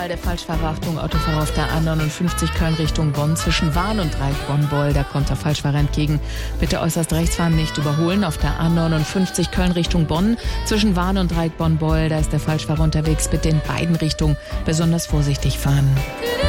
einmal der Falschfahrerachtung. Autofahrer auf der A59 Köln Richtung Bonn zwischen Wahn und Dreieck Bonn-Beul. Da kommt der Falschfahrer entgegen. Bitte äußerst rechts fahren, nicht überholen. Auf der A59 Köln Richtung Bonn zwischen Wahn und Dreieck Bonn-Beul. Da ist der Falschfahrer unterwegs. Bitte in beiden Richtungen besonders vorsichtig fahren.